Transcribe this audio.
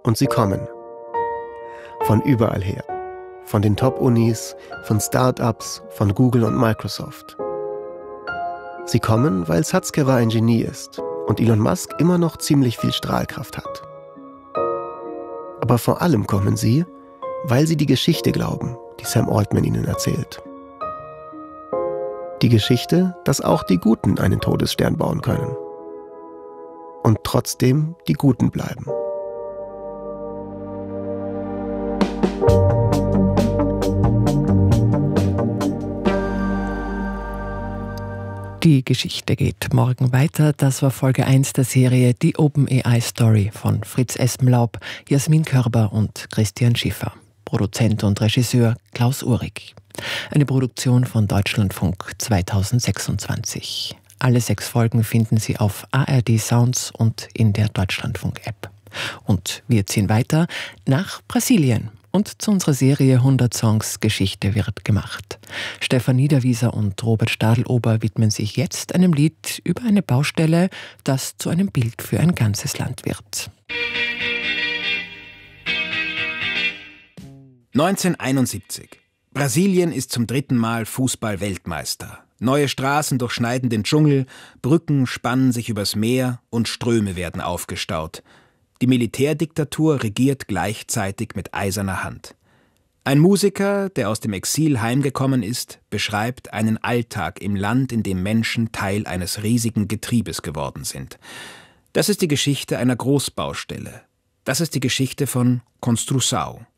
Und sie kommen. Von überall her. Von den Top-Unis, von Start-ups, von Google und Microsoft. Sie kommen, weil Sasuke ein Genie ist und Elon Musk immer noch ziemlich viel Strahlkraft hat. Aber vor allem kommen sie, weil sie die Geschichte glauben, die Sam Altman ihnen erzählt. Die Geschichte, dass auch die Guten einen Todesstern bauen können. Und trotzdem die Guten bleiben. Die Geschichte geht morgen weiter. Das war Folge 1 der Serie Die OpenAI-Story von Fritz Espenlaub, Jasmin Körber und Christian Schiffer. Produzent und Regisseur Klaus Uhrig. Eine Produktion von Deutschlandfunk 2026. Alle 6 Folgen finden Sie auf ARD Sounds und in der Deutschlandfunk-App. Und wir ziehen weiter nach Brasilien. Und zu unserer Serie 100 Songs Geschichte wird gemacht. Stefan Niederwieser und Robert Stadelober widmen sich jetzt einem Lied über eine Baustelle, das zu einem Bild für ein ganzes Land wird. 1971. Brasilien ist zum 3. Mal Fußball-Weltmeister. Neue Straßen durchschneiden den Dschungel, Brücken spannen sich übers Meer und Ströme werden aufgestaut. Die Militärdiktatur regiert gleichzeitig mit eiserner Hand. Ein Musiker, der aus dem Exil heimgekommen ist, beschreibt einen Alltag im Land, in dem Menschen Teil eines riesigen Getriebes geworden sind. Das ist die Geschichte einer Großbaustelle. Das ist die Geschichte von Construção.